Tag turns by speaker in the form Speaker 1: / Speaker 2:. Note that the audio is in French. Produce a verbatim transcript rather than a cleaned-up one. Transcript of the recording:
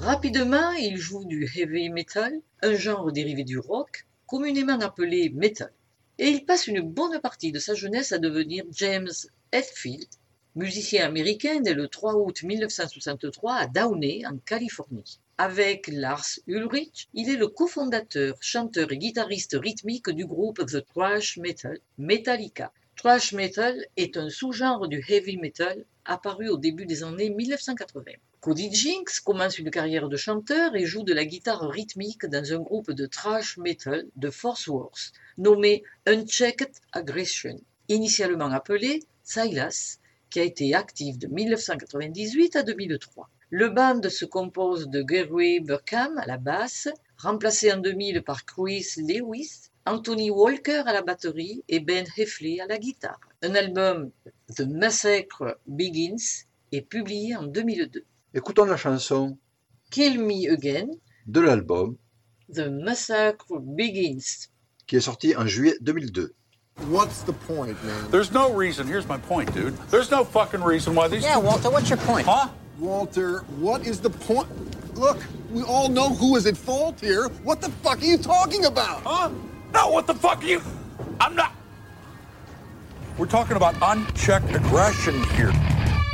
Speaker 1: Rapidement, il joue du heavy metal, un genre dérivé du rock, communément appelé metal. Et il passe une bonne partie de sa jeunesse à devenir James Hetfield, musicien américain dès le trois août mille neuf cent soixante-trois à Downey, en Californie. Avec Lars Ulrich, il est le cofondateur, chanteur et guitariste rythmique du groupe The Thrash Metal, Metallica. Thrash metal est un sous-genre du heavy metal apparu au début des années mille neuf cent quatre-vingts. Cody Jinks commence une carrière de chanteur et joue de la guitare rythmique dans un groupe de thrash metal de Fort Worth, nommé Unchecked Aggression, initialement appelé Silas, qui a été actif de mille neuf cent quatre-vingt-dix-huit à deux mille trois. Le band se compose de Gary Burkham à la basse, remplacé en deux mille par Chris Lewis, Anthony Walker à la batterie et Ben Heffley à la guitare. Un album, The Massacre Begins, est publié en deux mille deux.
Speaker 2: Écoutons la chanson
Speaker 1: Kill Me Again
Speaker 2: de l'album
Speaker 1: The Massacre Begins,
Speaker 2: qui est sorti en juillet deux mille deux.
Speaker 3: What's the point, man?
Speaker 4: There's no reason. Here's my point, dude. There's no fucking reason why these
Speaker 5: Yeah,
Speaker 4: two...
Speaker 5: Walter, what's your point?
Speaker 4: Huh?
Speaker 3: Walter, what is the point? Look, we all know who is at fault here. What the fuck are you talking about?
Speaker 4: Huh? No, what the fuck are you... I'm not... We're talking about unchecked aggression here.